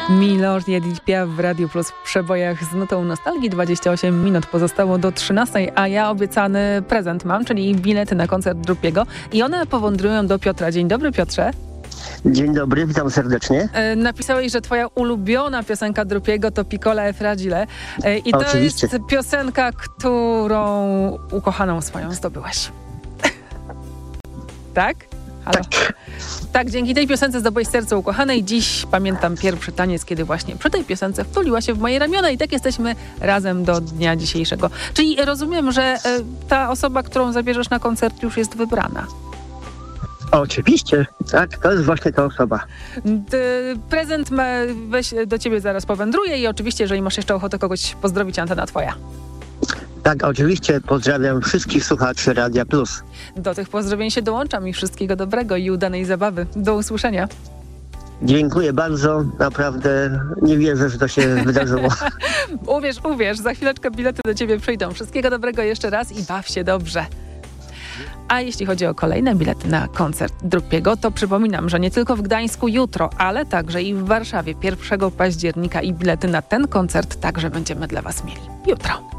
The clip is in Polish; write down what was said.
Milord i Edith Piaf w Radiu Plus w przebojach z nutą nostalgii. 28 minut pozostało do 13, a ja obiecany prezent mam, czyli bilety na koncert Drupiego i one powędrują do Piotra. Dzień dobry, Piotrze. Dzień dobry, witam serdecznie. Napisałeś, że twoja ulubiona piosenka Drupiego to Piccola e Fragile i to Oczywiście. jest piosenka, którą ukochaną swoją zdobyłeś. Tak? Halo? Tak, dzięki tej piosence zdobyłeś serce ukochanej. Dziś pamiętam pierwszy taniec, kiedy właśnie przy tej piosence wtuliła się w moje ramiona i tak jesteśmy razem do dnia dzisiejszego. Czyli rozumiem, że ta osoba, którą zabierzesz na koncert, już jest wybrana. Oczywiście, tak, to jest właśnie ta osoba. Prezent do ciebie zaraz powędruje i oczywiście, jeżeli masz jeszcze ochotę kogoś pozdrowić, antena twoja. Tak, oczywiście pozdrawiam wszystkich słuchaczy Radia Plus. Do tych pozdrowień się dołączam i wszystkiego dobrego i udanej zabawy. Do usłyszenia. Dziękuję bardzo, naprawdę nie wierzę, że to się wydarzyło. Uwierz, za chwileczkę bilety do ciebie przyjdą. Wszystkiego dobrego jeszcze raz i baw się dobrze. A jeśli chodzi o kolejne bilety na koncert Drupiego, to przypominam, że nie tylko w Gdańsku jutro, ale także i w Warszawie 1 października i bilety na ten koncert także będziemy dla was mieli jutro.